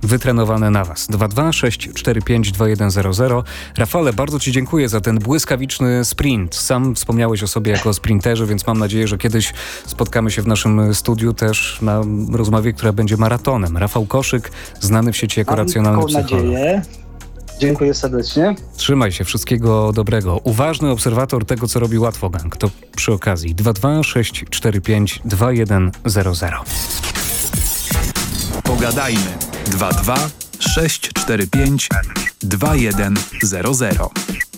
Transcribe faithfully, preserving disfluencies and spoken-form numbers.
wytrenowane na Was. dwa dwa sześć cztery pięć dwa jeden zero zero. Rafale, bardzo Ci dziękuję za ten błyskawiczny sprint. Sam wspomniałeś o sobie jako sprinterze, więc mam nadzieję, że kiedyś spotkamy się w naszym studiu też na rozmowie, która będzie maratonem. Rafał Koszyk, znany w sieci jako Mam racjonalny taką psycholog. nadzieję. Dziękuję serdecznie. Trzymaj się, wszystkiego dobrego. Uważny obserwator tego, co robi Łatwogang. To przy okazji dwa dwa sześć cztery pięć dwa jeden zero zero. Pogadajmy dwa dwa sześć cztery pięć dwa jeden zero zero.